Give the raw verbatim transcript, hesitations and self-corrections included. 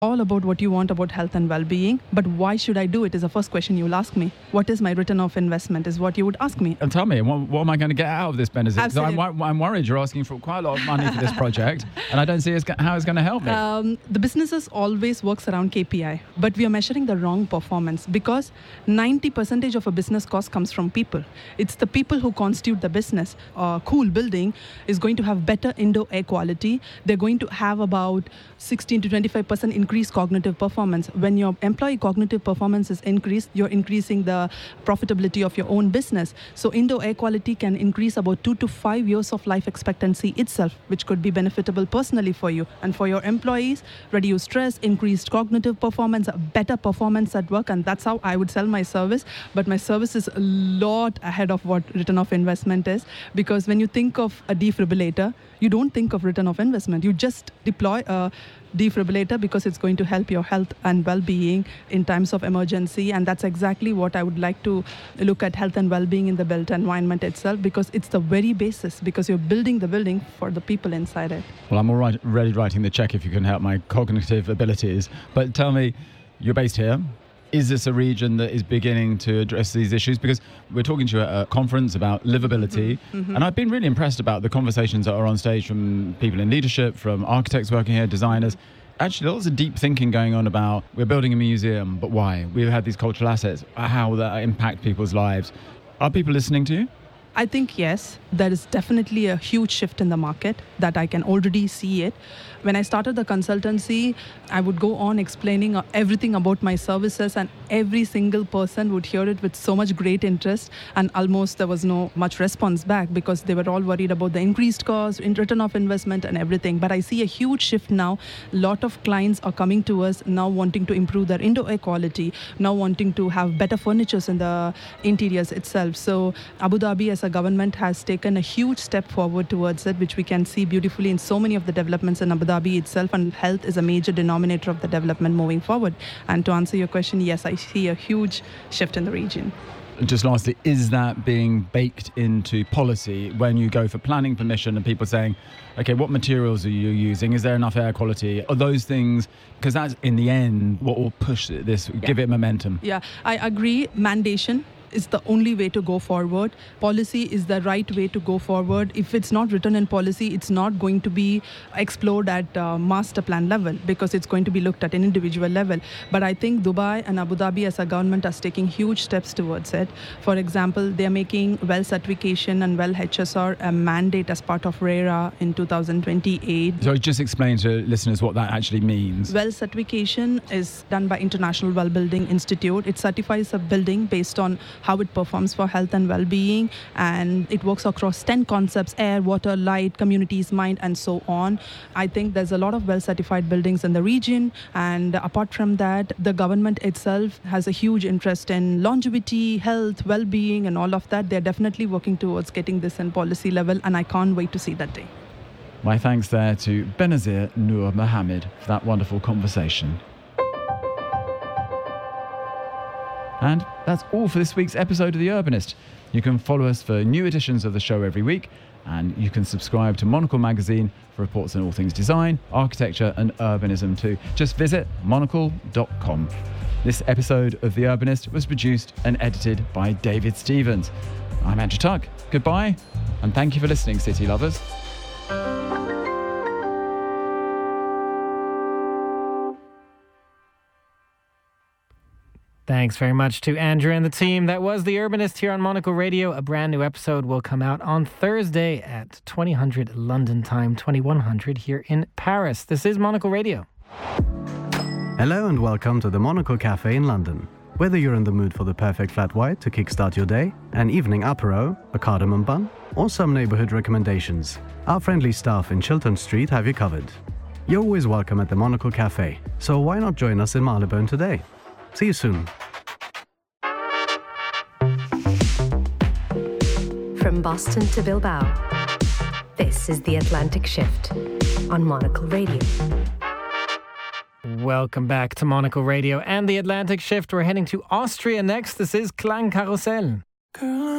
all about what you want about health and well-being, but why should I do it is the first question you'll ask me. What is my return of investment is what you would ask me. And tell me, what, what am I going to get out of this, Benazir? So I'm, I'm worried you're asking for quite a lot of money for this project, and I don't see it's, how it's going to help me. Um, the businesses always works around K P I, but we are measuring the wrong performance because ninety percent of a business cost comes from people. It's the people who constitute the business. A cool building is going to have better indoor air quality. They're going to have about sixteen to twenty-five percent increased cognitive performance. When your employee cognitive performance is increased, you're increasing the profitability of your own business. So indoor air quality can increase about two to five years of life expectancy itself, which could be benefitable personally for you and for your employees. Reduce stress, increased cognitive performance, better performance at work, and that's how I would sell my service. But my service is a lot ahead of what return of investment is, because when you think of a defibrillator, you don't think of return of investment. You just deploy a defibrillator because it's going to help your health and well-being in times of emergency, and that's exactly what I would like to look at health and well-being in the built environment itself, because it's the very basis, because you're building the building for the people inside it. Well, I'm already writing the check if you can help my cognitive abilities, but tell me, you're based here. Is this a region that is beginning to address these issues? Because we're talking to you at a conference about livability, mm-hmm. Mm-hmm. and I've been really impressed about the conversations that are on stage from people in leadership, from architects working here, designers. Actually, lots of deep thinking going on about we're building a museum, but why? We've had these cultural assets, how will that impact people's lives? Are people listening to you? I think yes, there is definitely a huge shift in the market that I can already see it. When I started the consultancy, I would go on explaining everything about my services, and every single person would hear it with so much great interest, and almost there was no much response back because they were all worried about the increased cost, in return of investment and everything. But I see a huge shift now. A lot of clients are coming to us now wanting to improve their indoor air quality, now wanting to have better furnitures in the interiors itself. So Abu Dhabi as a government has taken a huge step forward towards it, which we can see beautifully in so many of the developments in Abu Dhabi itself, and health is a major denominator of the development moving forward. And to answer your question, yes, I see a huge shift in the region. Just lastly, is that being baked into policy when you go for planning permission and people saying, okay, what materials are you using? Is there enough air quality? Are those things, because that's in the end what will push this, yeah. give it momentum. Yeah, I agree. Mandation is the only way to go forward. Policy is the right way to go forward. If it's not written in policy, it's not going to be explored at uh, master plan level, because it's going to be looked at an individual level. But I think Dubai and Abu Dhabi as a government are taking huge steps towards it. For example, they're making well certification and well H S R a mandate as part of RERA in two thousand twenty-eight. So just explain to listeners what that actually means. Well certification is done by International Well Building Institute. It certifies a building based on how it performs for health and well-being, and it works across ten concepts: air, water, light, communities, mind, and so on. I think there's a lot of well-certified buildings in the region, and apart from that, the government itself has a huge interest in longevity, health, well-being, and all of that. They're definitely working towards getting this in policy level, and I can't wait to see that day. My thanks there to Benazir Noor Mohammed for that wonderful conversation. And that's all for this week's episode of The Urbanist. You can follow us for new editions of the show every week, and you can subscribe to Monocle magazine for reports on all things design, architecture and urbanism too. Just visit monocle dot com. This episode of The Urbanist was produced and edited by David Stevens. I'm Andrew Tuck. Goodbye, and thank you for listening, city lovers. Thanks very much to Andrew and the team. That was The Urbanist here on Monocle Radio. A brand new episode will come out on Thursday at twenty hundred London time, twenty-one hundred here in Paris. This is Monocle Radio. Hello and welcome to the Monocle Cafe in London. Whether you're in the mood for the perfect flat white to kickstart your day, an evening apéro, a cardamom bun, or some neighborhood recommendations, our friendly staff in Chiltern Street have you covered. You're always welcome at the Monocle Cafe, so why not join us in Marylebone today? See you soon. From Boston to Bilbao, this is The Atlantic Shift on Monocle Radio. Welcome back to Monocle Radio and The Atlantic Shift. We're heading to Austria next. This is Klangkarussell. Girl,